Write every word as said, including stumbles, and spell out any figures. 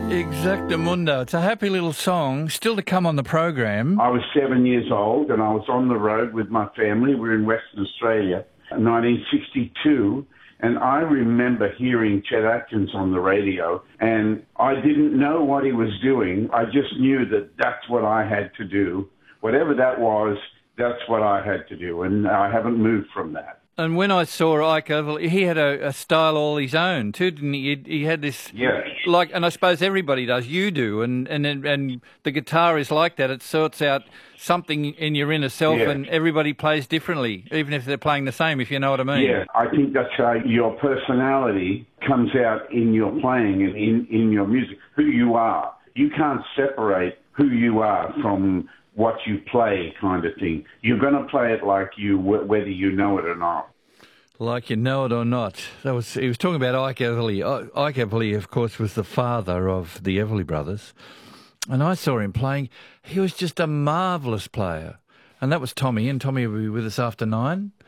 Exactamundo. It's a happy little song, still to come on the program. I was seven years old and I was on the road with my family. We were in Western Australia in nineteen sixty-two. And I remember hearing Chet Atkins on the radio, and I didn't know what he was doing. I just knew that that's what I had to do. Whatever that was, that's what I had to do, and I haven't moved from that. And when I saw Ike Everly, he had a, a style all his own too, didn't he? He, he had this, yes. like, and I suppose everybody does. You do, and and and the guitar is like that. It sorts out something in your inner self, yeah. and everybody plays differently, even if they're playing the same. If you know what I mean? Yeah, I think that's how your personality comes out in your playing and in in your music. Who you are, you can't separate who you are from what you play, kind of thing. You're going to play it like you, whether you know it or not. Like you know it or not. That was he was talking about Ike Everly. Ike Everly, of course, was the father of the Everly brothers. And I saw him playing. He was just a marvellous player. And that was Tommy, and Tommy will be with us after nine.